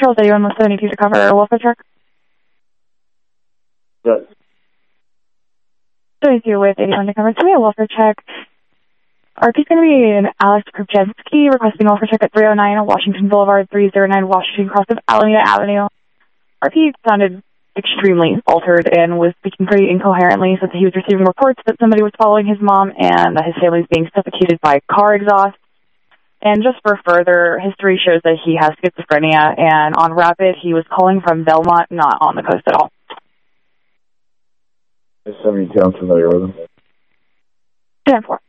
Charles, anyone with 72 to cover a welfare check? Yes. 72 with 81 to cover. So we have a welfare check. RP's going to be an Alex Krupczewski requesting welfare check at 309 Washington Boulevard, 309 Washington, cross of Alameda Avenue. RP sounded extremely altered and was speaking pretty incoherently, so that he was receiving reports that somebody was following his mom and that his family was being suffocated by car exhaust. And just for further, history shows that he has schizophrenia, and on Rapid, he was calling from Belmont, not on the coast at all. 72, I'm familiar with him. 10-4.